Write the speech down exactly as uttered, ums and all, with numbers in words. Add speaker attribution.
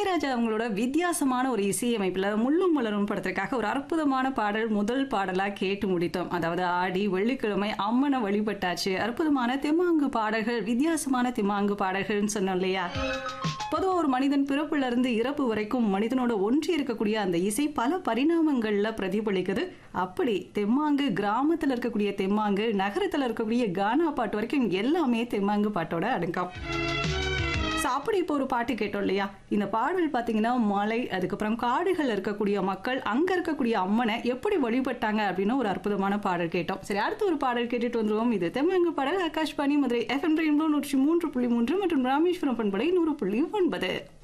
Speaker 1: இளையராஜா அவங்களோட வித்தியாசமான ஒரு இசையமைப்புல முள்ளும் மலரும் படத்திற்காக ஒரு அற்புதமான பாடல் முதல் பாடலா கேட்டு முடித்தோம். அதாவது ஆடி வெள்ளிக்கிழமை அம்மனை வழிபட்டாச்சு. அற்புதமான தெம்மாங்கு பாடல்கள், வித்தியாசமான தெம்மாங்கு பாடல்கள்னு சொன்னோம் இல்லையா? பொதுவா ஒரு மனிதன் பிறப்புல இருந்து இறப்பு வரைக்கும் மனிதனோட ஒன்றி இருக்கக்கூடிய அந்த இசை பல பரிணாமங்கள்ல பிரதிபலிக்குது. அப்படி தெம்மாங்கு கிராமத்துல இருக்கக்கூடிய தெம்மாங்கு, நகரத்துல இருக்கக்கூடிய கானா பாட்டு வரைக்கும் எல்லாமே தெம்மாங்கு பாட்டோட அடங்கம். ஸோ அப்படி இப்போ ஒரு பாட்டு கேட்டோம் இல்லையா? இந்த பாடல் பார்த்தீங்கன்னா மலை, அதுக்கப்புறம் காடுகள் இருக்கக்கூடிய மக்கள் அங்கே இருக்கக்கூடிய அம்மனை எப்படி வழிபட்டாங்க அப்படின்னு ஒரு அற்புதமான பாடல் கேட்டோம். சரி, அடுத்த ஒரு பாடல் கேட்டுட்டு வந்துருவோம். இது தெம்மாங்கு பாடல். ஆகாஷ்வாணி மதுரை எஃப்எம் ரெயின்போ நூற்றி மூன்று புள்ளி மூன்று மற்றும் ராமேஸ்வரம் பண்பலை நூறு புள்ளி ஒன்பது.